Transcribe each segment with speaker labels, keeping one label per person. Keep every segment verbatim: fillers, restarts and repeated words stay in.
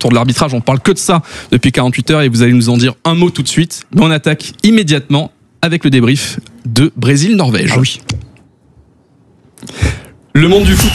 Speaker 1: autour de l'arbitrage. On parle que de ça depuis quarante-huit heures et vous allez nous en dire un mot tout de suite. Mais on attaque immédiatement avec le débrief de Brésil-Norvège.
Speaker 2: Ah oui.
Speaker 1: Le monde du foot.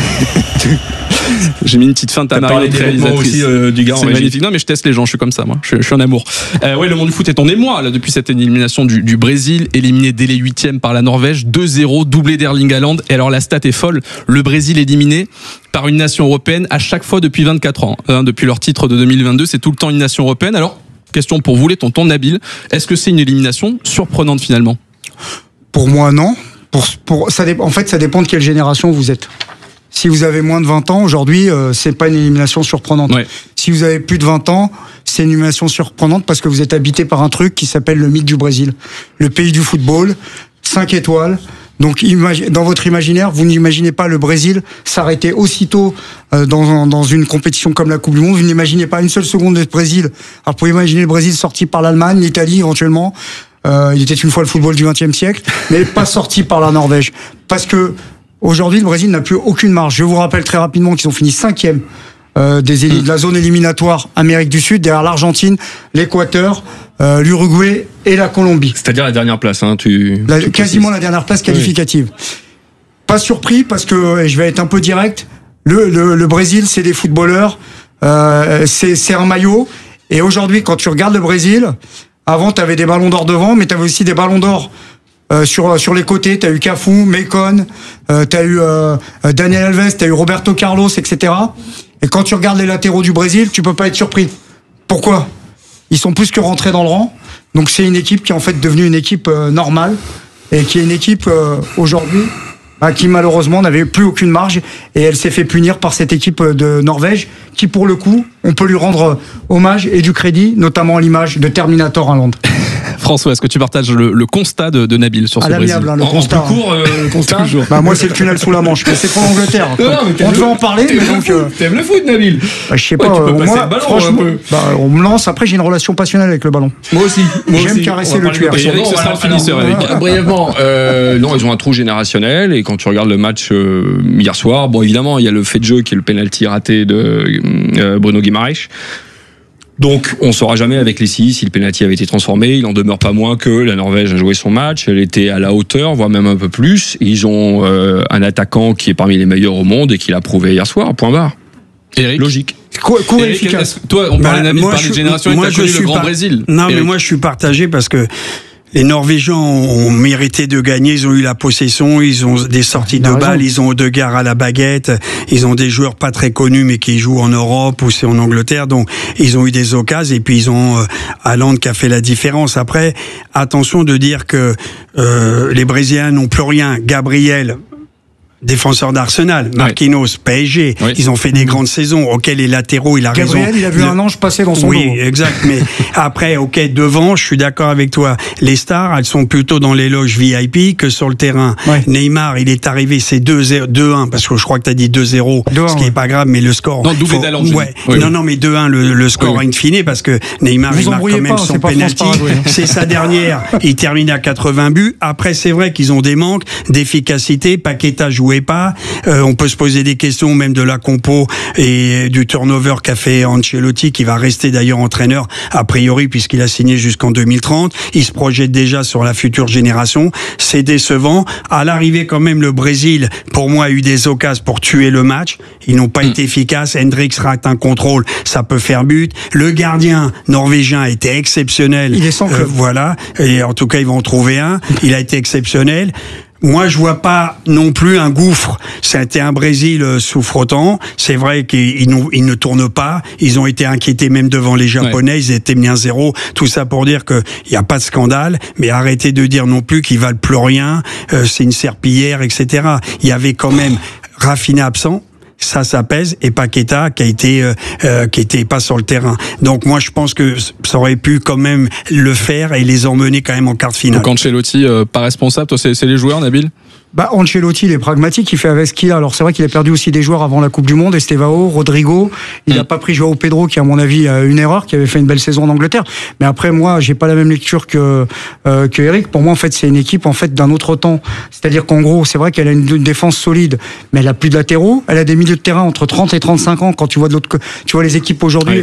Speaker 1: J'ai mis une petite feinte à Marie, notre réalisatrice.
Speaker 3: Aussi, euh, du gars
Speaker 1: c'est magnifique. Non, mais je teste les gens, je suis comme ça, moi. Je, je suis en amour. Euh, ouais, le monde du foot est en émoi, là, depuis cette élimination du, du Brésil, éliminé dès les huitièmes par la Norvège, deux zéro, doublé d'Erling Haaland. Et alors, la stat est folle. Le Brésil éliminé par une nation européenne à chaque fois depuis vingt-quatre ans. Hein, depuis leur titre de deux mille vingt-deux, c'est tout le temps une nation européenne. Alors, question pour vous, les tontons Nabil. Est-ce que c'est une élimination surprenante, finalement?
Speaker 2: Pour moi, non. Pour, pour, ça dé... En fait, ça dépend de quelle génération vous êtes. Si vous avez moins de vingt ans, aujourd'hui, euh, c'est pas une élimination surprenante.
Speaker 1: Ouais.
Speaker 2: Si vous avez plus de vingt ans, c'est une élimination surprenante parce que vous êtes habité par un truc qui s'appelle le mythe du Brésil. Le pays du football, cinq étoiles. Donc, imagi- dans votre imaginaire, vous n'imaginez pas le Brésil s'arrêter aussitôt euh, dans, dans une compétition comme la Coupe du Monde. Vous n'imaginez pas une seule seconde le Brésil. Alors, vous pouvez imaginer le Brésil sorti par l'Allemagne, l'Italie éventuellement. Euh, il était une fois le football du vingtième siècle, mais pas sorti par la Norvège. Parce que aujourd'hui, le Brésil n'a plus aucune marge. Je vous rappelle très rapidement qu'ils ont fini cinquième euh, des éli- de la zone éliminatoire Amérique du Sud, derrière l'Argentine, l'Équateur, euh, l'Uruguay et la Colombie.
Speaker 3: C'est-à-dire la dernière place, hein, tu,
Speaker 2: La,
Speaker 3: tu
Speaker 2: quasiment
Speaker 3: précises.
Speaker 2: la dernière place qualificative. Oui. Pas surpris parce que, et je vais être un peu direct, le, le, le Brésil, c'est des footballeurs, euh, c'est, c'est un maillot. Et aujourd'hui, quand tu regardes le Brésil, avant, tu avais des ballons d'or devant, mais tu avais aussi des ballons d'or Euh, sur sur les côtés. T'as eu Cafu, Mekon, euh, t'as eu euh, Daniel Alves, t'as eu Roberto Carlos, et cetera. Et quand tu regardes les latéraux du Brésil, tu peux pas être surpris. Pourquoi? Ils sont plus que rentrés dans le rang. Donc c'est une équipe qui est en fait devenue une équipe euh, normale et qui est une équipe euh, aujourd'hui bah, qui malheureusement n'avait plus aucune marge et elle s'est fait punir par cette équipe de Norvège qui pour le coup on peut lui rendre hommage et du crédit, notamment à l'image de Terminator Haaland.
Speaker 1: François, est-ce que tu partages le, le constat de, de Nabil sur ce Brésil?
Speaker 2: À l'amiable, hein, le
Speaker 3: En,
Speaker 2: constat.
Speaker 3: en plus court, euh, le constat.
Speaker 1: Toujours.
Speaker 2: Bah moi c'est le tunnel sous la Manche, mais c'est pas l'Angleterre.
Speaker 3: Non, non, mais
Speaker 2: on devait en parler, mais
Speaker 3: T'aimes le
Speaker 2: donc.
Speaker 3: foot,
Speaker 2: euh,
Speaker 3: t'aimes le foot, Nabil.
Speaker 2: bah, je sais
Speaker 3: Ouais,
Speaker 2: pas.
Speaker 3: tu peux
Speaker 2: euh,
Speaker 3: passer
Speaker 2: moi,
Speaker 3: le ballon,
Speaker 2: franchement,
Speaker 3: un peu.
Speaker 2: bah, on me lance. Après, j'ai une relation passionnelle avec le ballon.
Speaker 3: Moi aussi. Moi
Speaker 2: J'aime
Speaker 3: aussi.
Speaker 2: caresser
Speaker 3: On va
Speaker 2: le
Speaker 3: parler de
Speaker 2: cuir.
Speaker 3: passion.
Speaker 1: Eric, ce
Speaker 3: Bon,
Speaker 1: sera
Speaker 3: alors,
Speaker 1: le finisseur,
Speaker 3: alors,
Speaker 1: Eric.
Speaker 3: euh, Brièvement, euh, non, ils ont un trou générationnel et quand tu regardes le match euh, hier soir, bon évidemment, il y a le fait de jeu qui est le penalty raté de euh, Bruno Guimaraes. Donc, on ne saura jamais avec les six si le penalty avait été transformé. Il en demeure pas moins que la Norvège a joué son match. Elle était à la hauteur, voire même un peu plus. Ils ont euh, un attaquant qui est parmi les meilleurs au monde et qui l'a prouvé hier soir. Point barre.
Speaker 1: Eric,
Speaker 3: Logique.
Speaker 2: Court, court et
Speaker 1: Eric,
Speaker 2: efficace.
Speaker 1: toi, on parlait
Speaker 4: Bah,
Speaker 1: Nabil,
Speaker 4: moi,
Speaker 1: parlait
Speaker 4: je
Speaker 1: de
Speaker 4: suis-
Speaker 1: génération, et
Speaker 4: moi,
Speaker 1: t'as
Speaker 4: je
Speaker 1: connu le
Speaker 4: suis
Speaker 1: Grand
Speaker 4: pas-
Speaker 1: Brésil.
Speaker 4: Non, mais
Speaker 1: Eric.
Speaker 4: moi, je suis partagé parce que les Norvégiens ont, ont mérité de gagner. Ils ont eu la possession, ils ont des sorties
Speaker 2: Il a
Speaker 4: de
Speaker 2: raison.
Speaker 4: balles, ils ont Odegaard à la baguette, ils ont des joueurs pas très connus mais qui jouent en Europe ou c'est en Angleterre. Donc, ils ont eu des occasions et puis ils ont euh, Haaland qui a fait la différence. Après, attention de dire que euh, les Brésiliens n'ont plus rien. Gabriel, défenseur d'Arsenal, Marquinhos, P S G,
Speaker 1: Oui.
Speaker 4: ils ont fait des grandes saisons. Ok, les latéraux, il a
Speaker 2: Gabriel,
Speaker 4: raison.
Speaker 2: il a vu
Speaker 4: Le-
Speaker 2: un ange passer dans son
Speaker 4: oui,
Speaker 2: dos.
Speaker 4: exact. Mais après, ok, devant, je suis d'accord avec toi. Les stars, elles sont plutôt dans les loges V I P que sur le terrain.
Speaker 2: Ouais.
Speaker 4: Neymar, il est arrivé, c'est deux un, parce que je crois que tu as dit deux zéro,
Speaker 2: deux un,
Speaker 4: ce qui
Speaker 2: ouais.
Speaker 4: est pas grave, mais le score.
Speaker 1: Non, doublé d'Haaland, j'ai
Speaker 4: Ouais.
Speaker 1: dit. Oui,
Speaker 4: non,
Speaker 1: oui.
Speaker 4: non, mais deux un, le, le score
Speaker 1: Oui, oui.
Speaker 4: in fine, parce que Neymar,
Speaker 2: Vous
Speaker 4: il marque
Speaker 2: embrouillez
Speaker 4: quand même
Speaker 2: pas,
Speaker 4: son
Speaker 2: c'est pas
Speaker 4: penalty.
Speaker 2: France-Paraguay, hein.
Speaker 4: C'est sa dernière. Il termine à quatre-vingts buts. Après, c'est vrai qu'ils ont des manques d'efficacité. Paqueta jouait pas. Euh, on peut se poser des questions même de la compo et du turnover qu'a fait Ancelotti, qui va rester d'ailleurs entraîneur a priori puisqu'il a signé jusqu'en deux mille trente. Il se projette déjà sur la future génération. C'est décevant. À l'arrivée, quand même, le Brésil, pour moi, a eu des occasions pour tuer le match. Ils n'ont pas
Speaker 1: Mm.
Speaker 4: été efficaces. Hendricks rate un contrôle, ça peut faire but. Le gardien norvégien a été exceptionnel.
Speaker 2: Il est sans club.
Speaker 4: Voilà. Et en tout cas, ils vont en trouver un. Il a été exceptionnel. Moi, je vois pas non plus un gouffre. C'était un Brésil euh, souffrotant. C'est vrai qu'ils n'ont- ils ne tournent pas. Ils ont été inquiétés même devant les Japonais. Ils étaient mis un zéro. Tout ça pour dire qu'il n'y a pas de scandale. Mais arrêtez de dire non plus qu'ils valent plus rien. Euh, c'est une serpillière, et cetera. Il y avait quand même Rafinha absent. Ça, ça pèse, et Paqueta qui a été euh, euh, qui était pas sur le terrain. Donc moi, je pense que ça aurait pu quand même le faire et les emmener quand même en quart de finale.
Speaker 1: Donc Ancelotti, euh, pas responsable. Toi, c'est, c'est les joueurs, Nabil?
Speaker 2: Bah, Ancelotti, il est pragmatique, il fait avec ce qu'il a. Alors c'est vrai qu'il a perdu aussi des joueurs avant la Coupe du Monde, Estevao, Rodrigo. Il n'a
Speaker 1: Mm.
Speaker 2: pas pris Joao Pedro, qui à mon avis a une erreur, qui avait fait une belle saison en Angleterre. Mais après, moi, j'ai pas la même lecture que euh, que Eric. Pour moi, en fait, c'est une équipe en fait d'un autre temps. C'est-à-dire qu'en gros, c'est vrai qu'elle a une, une défense solide, mais elle a plus de latéraux. Elle a des milieux de terrain entre trente et trente-cinq ans. Quand tu vois de l'autre, co- tu vois les équipes aujourd'hui.
Speaker 3: Ouais,